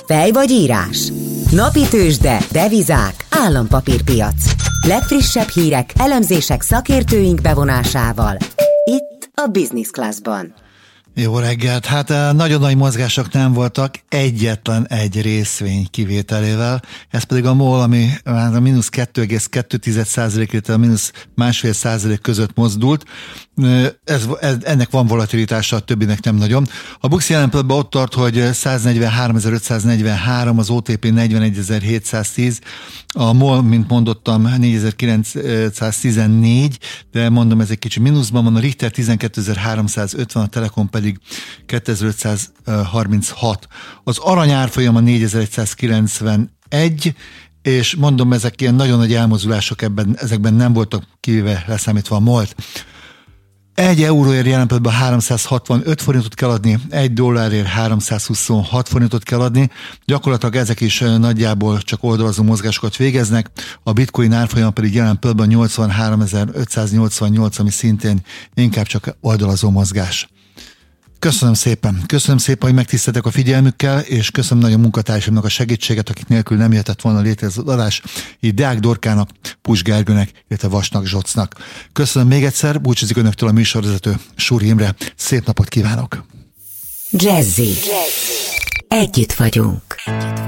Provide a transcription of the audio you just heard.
Fej vagy írás? Napi tőzsde, devizák, állampapírpiac. Legfrissebb hírek, elemzések szakértőink bevonásával. Itt a Business Classban. Jó reggelt! Hát nagyon nagy mozgások nem voltak, egyetlen egy részvény kivételével, ez pedig a MOL, ami a mínusz 2,2%, illetve a mínusz 1,5% között mozdult. Ennek van volatilitása, a többinek nem nagyon. A BUX jelen pillanatban ott tart, hogy 143.543, az OTP 41.710, a MOL, mint mondottam, 4.914, de mondom, ez egy kicsi mínuszban van, a Richter 12.350, a Telekom pedig 2536. Az arany árfolyama 4191, és mondom, ezek ilyen nagyon nagy elmozdulások ezekben nem voltak, kivéve leszámítva a MOL-t. 1 euróért jelen pillanatban 365 forintot kell adni, 1 dollárért 326 forintot kell adni. Gyakorlatilag ezek is nagyjából csak oldalazó mozgásokat végeznek. A bitcoin árfolyama pedig jelen pillanatban 83.588, ami szintén inkább csak oldalazó mozgás. Köszönöm szépen, hogy megtiszteltek a figyelmükkel, és köszönöm nagyon munkatársamnak a segítséget, akik nélkül nem jöhetett volna létre az adás, így Deák Dorkának, Puzs Gergőnek, illetve Vasnak Zsocnak. Köszönöm még egyszer, búcsúzik önöktől a műsorvezető Súri Imre. Szép napot kívánok! Jazzy. Együtt vagyunk.